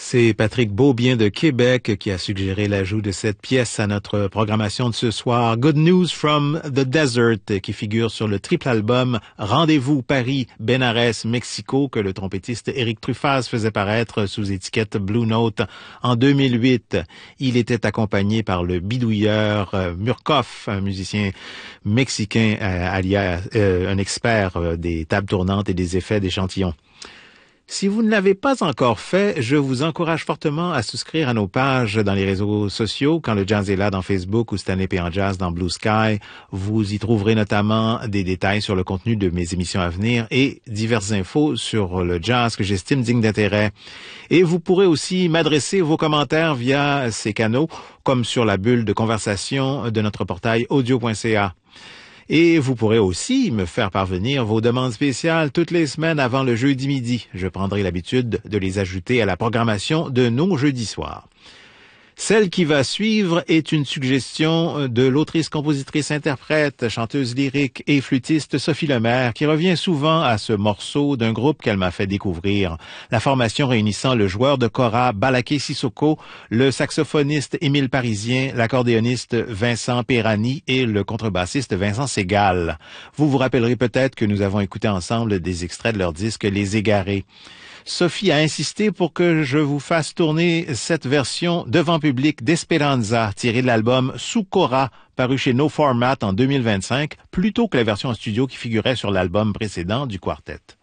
C'est Patrick Beaubien de Québec qui a suggéré l'ajout de cette pièce à notre programmation de ce soir. Good News from the Desert, qui figure sur le triple album Rendez-vous Paris, Benares, Mexico, que le trompettiste Éric Truffaz faisait paraître sous étiquette Blue Note en 2008. Il était accompagné par le bidouilleur Murkoff, un musicien mexicain alias un expert des tables tournantes et des effets d'échantillons. Si vous ne l'avez pas encore fait, je vous encourage fortement à souscrire à nos pages dans les réseaux sociaux, Quand le jazz est là dans Facebook ou Stanley P. en jazz dans Blue Sky. Vous y trouverez notamment des détails sur le contenu de mes émissions à venir et diverses infos sur le jazz que j'estime digne d'intérêt. Et vous pourrez aussi m'adresser vos commentaires via ces canaux, comme sur la bulle de conversation de notre portail audio.ca. Et vous pourrez aussi me faire parvenir vos demandes spéciales toutes les semaines avant le jeudi midi. Je prendrai l'habitude de les ajouter à la programmation de nos jeudis soirs. Celle qui va suivre est une suggestion de l'autrice, compositrice, interprète, chanteuse lyrique et flûtiste Sophie Lemaire, qui revient souvent à ce morceau d'un groupe qu'elle m'a fait découvrir. La formation réunissant le joueur de kora Balaké Sissoko, le saxophoniste Émile Parisien, l'accordéoniste Vincent Perani et le contrebassiste Vincent Segal. Vous vous rappellerez peut-être que nous avons écouté ensemble des extraits de leur disque Les Égarés. Sophie a insisté pour que je vous fasse tourner cette version devant public d'Esperanza, tirée de l'album Soukora, paru chez No Format en 2025, plutôt que la version en studio qui figurait sur l'album précédent du quartet.